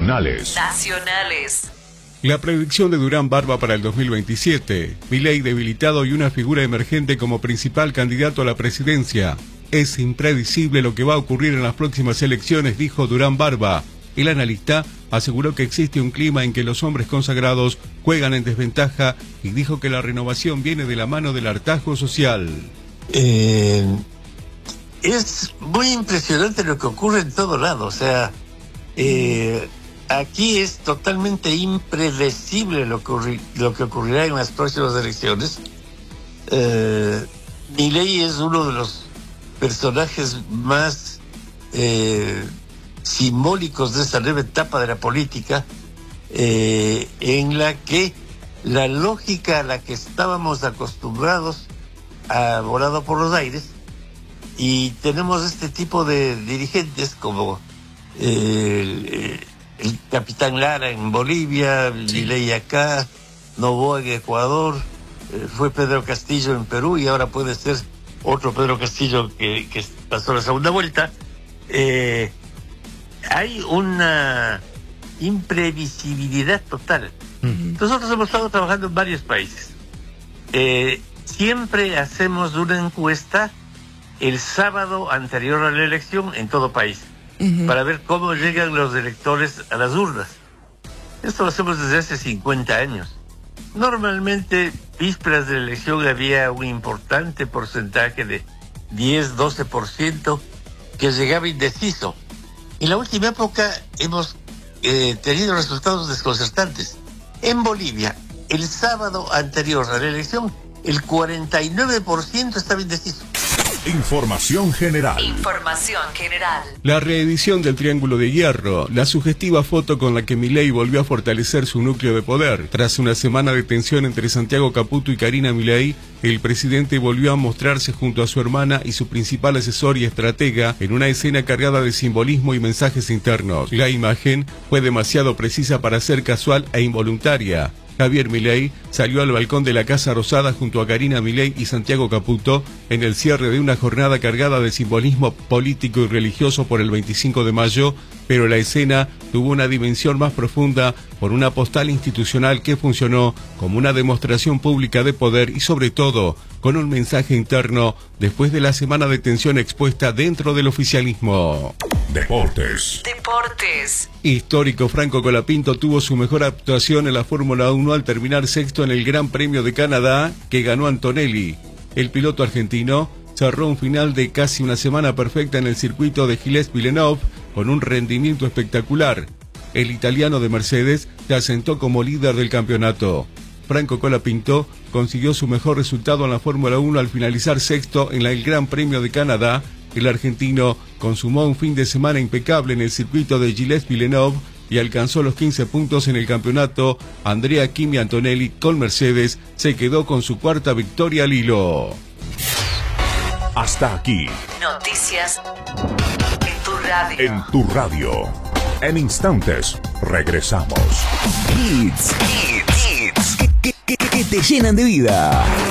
Nacionales. La predicción de Durán Barba para el 2027. Milei debilitado y una figura emergente como principal candidato a la presidencia. Es impredecible lo que va a ocurrir en las próximas elecciones, dijo Durán Barba. El analista aseguró que existe un clima en que los hombres consagrados juegan en desventaja y dijo que la renovación viene de la mano del hartazgo social. Es muy impresionante lo que ocurre en todo lado. O sea, aquí es totalmente impredecible lo que ocurrirá en las próximas elecciones. Milei es uno de los personajes más simbólicos de esta nueva etapa de la política, en la que la lógica a la que estábamos acostumbrados ha volado por los aires, y tenemos este tipo de dirigentes como el capitán Lara en Bolivia, Milei acá, Noboa en Ecuador, fue Pedro Castillo en Perú y ahora puede ser otro Pedro Castillo que pasó la segunda vuelta. Hay una imprevisibilidad total. Nosotros hemos estado trabajando en varios países. Siempre hacemos una encuesta el sábado anterior a la elección en todo país, para ver cómo llegan los electores a las urnas. Esto lo hacemos desde hace 50 años. Normalmente, vísperas de la elección había un importante porcentaje de 10-12% que llegaba indeciso. En la última época hemos tenido resultados desconcertantes. En Bolivia, el sábado anterior a la elección, el 49% estaba indeciso. Información general. La reedición del Triángulo de Hierro, la sugestiva foto con la que Milei volvió a fortalecer su núcleo de poder. Tras una semana de tensión entre Santiago Caputo y Karina Milei, el presidente volvió a mostrarse junto a su hermana y su principal asesor y estratega en una escena cargada de simbolismo y mensajes internos. La imagen fue demasiado precisa para ser casual e involuntaria. Javier Milei salió al balcón de la Casa Rosada junto a Karina Milei y Santiago Caputo en el cierre de una jornada cargada de simbolismo político y religioso por el 25 de mayo, pero la escena tuvo una dimensión más profunda por una postal institucional que funcionó como una demostración pública de poder y sobre todo con un mensaje interno después de la semana de tensión expuesta dentro del oficialismo. Deportes. Histórico Franco Colapinto tuvo su mejor actuación en la Fórmula 1 al terminar sexto en el Gran Premio de Canadá que ganó Antonelli. El piloto argentino cerró un final de casi una semana perfecta en el circuito de Gilles-Villeneuve con un rendimiento espectacular. El italiano de Mercedes se asentó como líder del campeonato. Franco Colapinto consiguió su mejor resultado en la Fórmula 1 al finalizar sexto en el Gran Premio de Canadá. El argentino consumó un fin de semana impecable en el circuito de Gilles-Villeneuve y alcanzó los 15 puntos en el campeonato. Andrea Kimi Antonelli con Mercedes se quedó con su cuarta victoria al hilo. Hasta aquí. Noticias en tu radio. En instantes regresamos. Hits que te llenan de vida.